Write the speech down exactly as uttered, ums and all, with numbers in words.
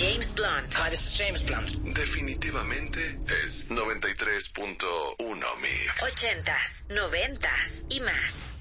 James Blunt. Hi, this is James Blunt. Definitivamente es noventa y tres punto uno Mix. Ochentas, noventas y más.